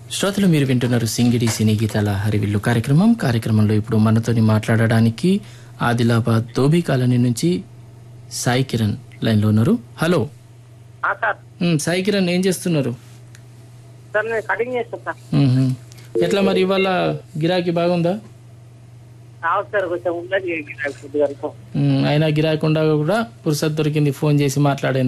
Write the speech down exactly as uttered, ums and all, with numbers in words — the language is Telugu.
శ్రోతలు మీరు వింటున్నారు సింగిడి సినీ గీతాల హరివిల్లు కార్యక్రమం. కార్యక్రమంలో ఇప్పుడు మనతోని మాట్లాడడానికి ఆదిలాబాద్ దోబీ కాలనీ నుంచి సాయి కిరణ్ లైన్లో ఉన్నారు. హలో సాయి కిరణ్, ఏం చేస్తున్నారు? ఎట్లా మరి ఇవాళ గిరాకీ బాగుందా? అయినా గిరాకీ ఉండగా కూడా పురుసత్ దొరికింది ఫోన్ చేసి మాట్లాడే